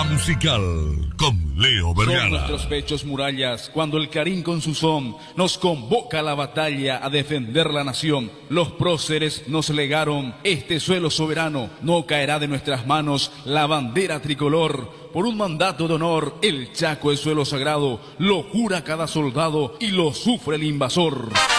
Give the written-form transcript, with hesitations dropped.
La musical con Leo Son Vergara. nuestros pechos murallas, cuando el Carín con su son nos convoca a la batalla a defender la nación. Los próceres nos legaron este suelo soberano, no caerá de nuestras manos la bandera tricolor. Por un mandato de honor, el Chaco es suelo sagrado, lo jura cada soldado y lo sufre el invasor.